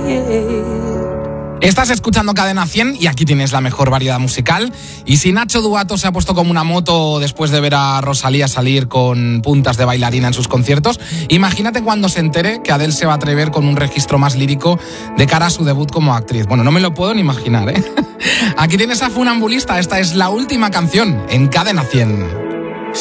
Estás escuchando Cadena 100 y aquí tienes la mejor variedad musical. Y si Nacho Duato se ha puesto como una moto después de ver a Rosalía salir con puntas de bailarina en sus conciertos, imagínate cuando se entere que Adele se va a atrever con un registro más lírico de cara a su debut como actriz. Bueno, no me lo puedo ni imaginar, ¿eh? Aquí tienes a Funambulista, esta es la última canción en Cadena 100.